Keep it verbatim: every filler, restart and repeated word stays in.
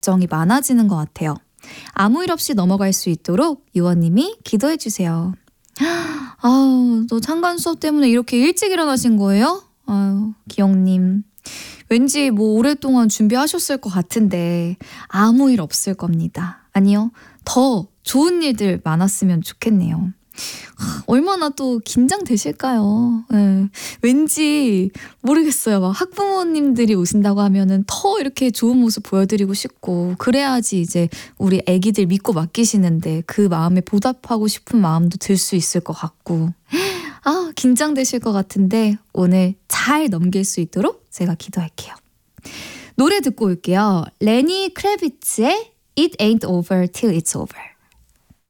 걱정이 많아지는 것 같아요. 아무 일 없이 넘어갈 수 있도록 유원님이 기도해주세요. 아우, 또 창간 수업 때문에 이렇게 일찍 일어나신 거예요? 아유, 기영님. 왠지 뭐 오랫동안 준비하셨을 것 같은데 아무 일 없을 겁니다. 아니요, 더 좋은 일들 많았으면 좋겠네요. 하, 얼마나 또 긴장되실까요? 네. 왠지 모르겠어요. 막 학부모님들이 오신다고 하면은 더 이렇게 좋은 모습 보여드리고 싶고 그래야지 이제 우리 애기들 믿고 맡기시는데 그 마음에 보답하고 싶은 마음도 들 수 있을 것 같고 아, 긴장되실 것 같은데 오늘 잘 넘길 수 있도록 제가 기도할게요. 노래 듣고 올게요. 레니 크레비츠의 It Ain't Over Till It's Over.